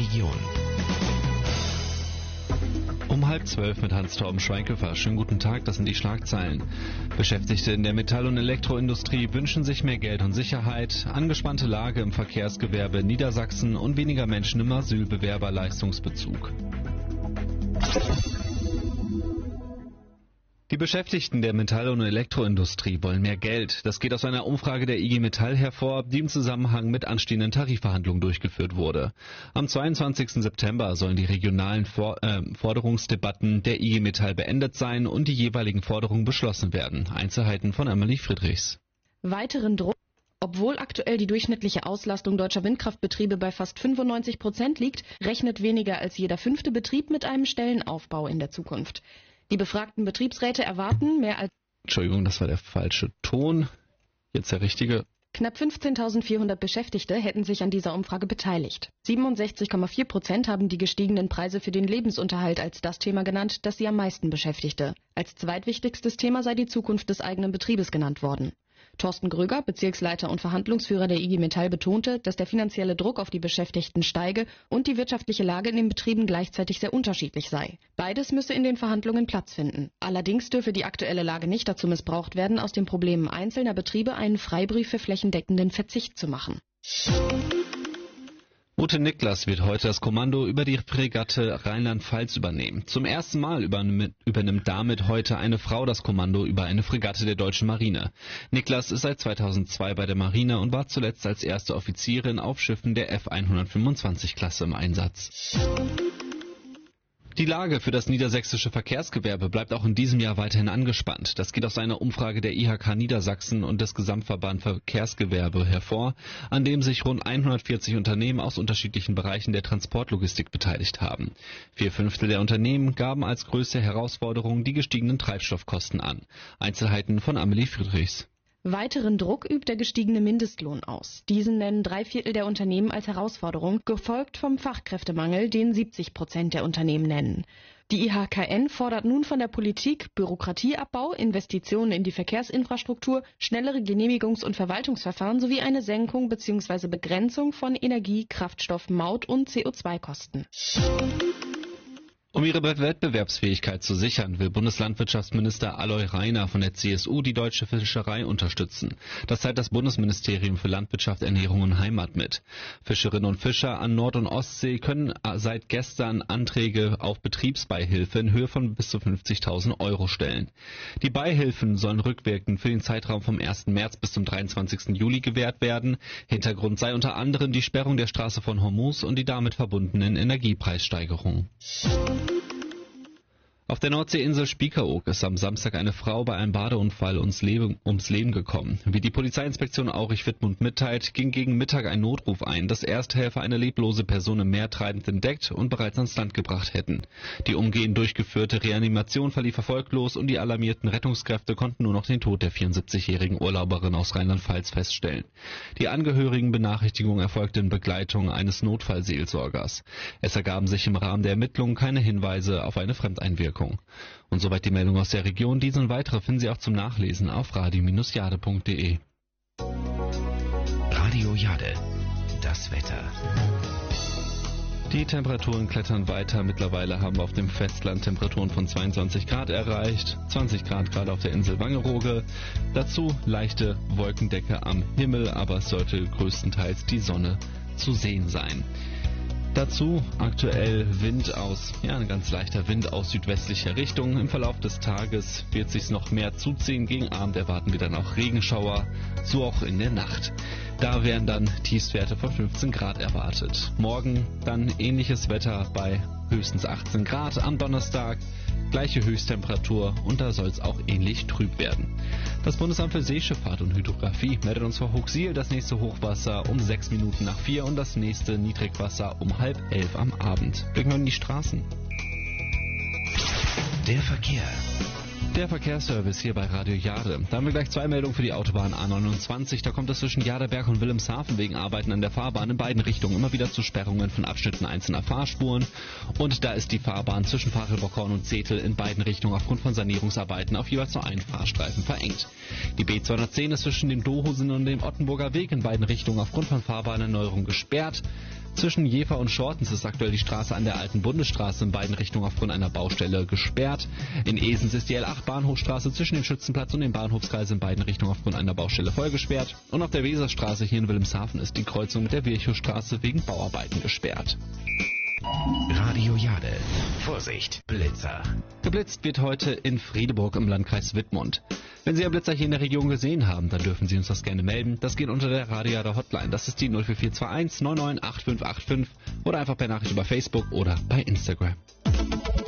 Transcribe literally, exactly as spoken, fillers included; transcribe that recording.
Region. Um halb zwölf mit Hans-Torben Schweighöfer. Schönen guten Tag, das sind die Schlagzeilen. Beschäftigte in der Metall- und Elektroindustrie wünschen sich mehr Geld und Sicherheit, angespannte Lage im Verkehrsgewerbe in Niedersachsen und weniger Menschen im Asylbewerberleistungsbezug. Die Beschäftigten der Metall- und Elektroindustrie wollen mehr Geld. Das geht aus einer Umfrage der I G Metall hervor, die im Zusammenhang mit anstehenden Tarifverhandlungen durchgeführt wurde. Am zweiundzwanzigsten September sollen die regionalen For- äh, Forderungsdebatten der I G Metall beendet sein und die jeweiligen Forderungen beschlossen werden. Einzelheiten von Emily Friedrichs. Weiteren Druck. Obwohl aktuell die durchschnittliche Auslastung deutscher Windkraftbetriebe bei fast fünfundneunzig Prozent liegt, rechnet weniger als jeder fünfte Betrieb mit einem Stellenaufbau in der Zukunft. Die befragten Betriebsräte erwarten mehr als... Entschuldigung, das war der falsche Ton. Jetzt der richtige. Knapp fünfzehntausendvierhundert Beschäftigte hätten sich an dieser Umfrage beteiligt. siebenundsechzig Komma vier Prozent haben die gestiegenen Preise für den Lebensunterhalt als das Thema genannt, das sie am meisten beschäftigte. Als zweitwichtigstes Thema sei die Zukunft des eigenen Betriebes genannt worden. Thorsten Gröger, Bezirksleiter und Verhandlungsführer der I G Metall, betonte, dass der finanzielle Druck auf die Beschäftigten steige und die wirtschaftliche Lage in den Betrieben gleichzeitig sehr unterschiedlich sei. Beides müsse in den Verhandlungen Platz finden. Allerdings dürfe die aktuelle Lage nicht dazu missbraucht werden, aus den Problemen einzelner Betriebe einen Freibrief für flächendeckenden Verzicht zu machen. Ute Niklas wird heute das Kommando über die Fregatte Rheinland-Pfalz übernehmen. Zum ersten Mal übernimmt, übernimmt damit heute eine Frau das Kommando über eine Fregatte der deutschen Marine. Niklas ist seit zweitausendzwei bei der Marine und war zuletzt als erste Offizierin auf Schiffen der F hundertfünfundzwanzig-Klasse im Einsatz. Die Lage für das niedersächsische Verkehrsgewerbe bleibt auch in diesem Jahr weiterhin angespannt. Das geht aus einer Umfrage der I H K Niedersachsen und des Gesamtverband Verkehrsgewerbe hervor, an dem sich rund hundertvierzig Unternehmen aus unterschiedlichen Bereichen der Transportlogistik beteiligt haben. Vier Fünftel der Unternehmen gaben als größte Herausforderung die gestiegenen Treibstoffkosten an. Einzelheiten von Amelie Friedrichs. Weiteren Druck übt der gestiegene Mindestlohn aus. Diesen nennen drei Viertel der Unternehmen als Herausforderung, gefolgt vom Fachkräftemangel, den siebzig Prozent der Unternehmen nennen. Die I H K N fordert nun von der Politik Bürokratieabbau, Investitionen in die Verkehrsinfrastruktur, schnellere Genehmigungs- und Verwaltungsverfahren sowie eine Senkung bzw. Begrenzung von Energie-, Kraftstoff-, Maut- und C O zwei Kosten. Um ihre Wettbewerbsfähigkeit zu sichern, will Bundeslandwirtschaftsminister Aloy Rainer von der C S U die deutsche Fischerei unterstützen. Das teilt das Bundesministerium für Landwirtschaft, Ernährung und Heimat mit. Fischerinnen und Fischer an Nord- und Ostsee können seit gestern Anträge auf Betriebsbeihilfe in Höhe von bis zu fünfzigtausend Euro stellen. Die Beihilfen sollen rückwirkend für den Zeitraum vom ersten März bis zum dreiundzwanzigsten Juli gewährt werden. Hintergrund sei unter anderem die Sperrung der Straße von Hormuz und die damit verbundenen Energiepreissteigerungen. Auf der Nordseeinsel Spiekeroog ist am Samstag eine Frau bei einem Badeunfall ums Leben, ums Leben gekommen. Wie die Polizeiinspektion Aurich-Wittmund mitteilt, ging gegen Mittag ein Notruf ein, dass Ersthelfer eine leblose Person im Meer treibend entdeckt und bereits ans Land gebracht hätten. Die umgehend durchgeführte Reanimation verlief erfolglos und die alarmierten Rettungskräfte konnten nur noch den Tod der vierundsiebzigjährigen Urlauberin aus Rheinland-Pfalz feststellen. Die Angehörigenbenachrichtigung erfolgte in Begleitung eines Notfallseelsorgers. Es ergaben sich im Rahmen der Ermittlungen keine Hinweise auf eine Fremdeinwirkung. Und soweit die Meldung aus der Region. Diese und weitere finden Sie auch zum Nachlesen auf radio Bindestrich jade punkt de. Radio Jade, das Wetter. Die Temperaturen klettern weiter. Mittlerweile haben wir auf dem Festland Temperaturen von zweiundzwanzig Grad erreicht. zwanzig Grad gerade auf der Insel Wangerooge. Dazu leichte Wolkendecke am Himmel, aber es sollte größtenteils die Sonne zu sehen sein. Dazu aktuell Wind aus, ja, ein ganz leichter Wind aus südwestlicher Richtung. Im Verlauf des Tages wird sich's noch mehr zuziehen. Gegen Abend erwarten wir dann auch Regenschauer, so auch in der Nacht. Da werden dann Tiefstwerte von fünfzehn Grad erwartet. Morgen dann ähnliches Wetter bei höchstens achtzehn Grad. Am Donnerstag gleiche Höchsttemperatur und da soll es auch ähnlich trüb werden. Das Bundesamt für Seeschifffahrt und Hydrographie meldet uns vor Hochsiel das nächste Hochwasser um sechs Minuten nach vier und das nächste Niedrigwasser um halb elf am Abend. Blicken wir in die Straßen. Der Verkehr. Der Verkehrsservice hier bei Radio Jade. Da haben wir gleich zwei Meldungen für die Autobahn A neunundzwanzig. Da kommt es zwischen Jaderberg und Wilhelmshaven wegen Arbeiten an der Fahrbahn in beiden Richtungen immer wieder zu Sperrungen von Abschnitten einzelner Fahrspuren. Und da ist die Fahrbahn zwischen Pachelbockhorn und Zetel in beiden Richtungen aufgrund von Sanierungsarbeiten auf jeweils nur einen Fahrstreifen verengt. Die B zweihundertzehn ist zwischen dem Dohusen und dem Ottenburger Weg in beiden Richtungen aufgrund von Fahrbahnerneuerung gesperrt. Zwischen Jever und Schortens ist aktuell die Straße an der Alten Bundesstraße in beiden Richtungen aufgrund einer Baustelle gesperrt. In Esens ist die L acht Bahnhofstraße zwischen dem Schützenplatz und dem Bahnhofskreis in beiden Richtungen aufgrund einer Baustelle voll gesperrt. Und auf der Weserstraße hier in Wilhelmshaven ist die Kreuzung mit der Virchowstraße wegen Bauarbeiten gesperrt. Radio Jade. Vorsicht, Blitzer. Geblitzt wird heute in Friedeburg im Landkreis Wittmund. Wenn Sie einen Blitzer hier in der Region gesehen haben, dann dürfen Sie uns das gerne melden. Das geht unter der Radio Jade Hotline. Das ist die null vier vier zwei eins neun neun acht fünf acht fünf oder einfach per Nachricht über Facebook oder bei Instagram.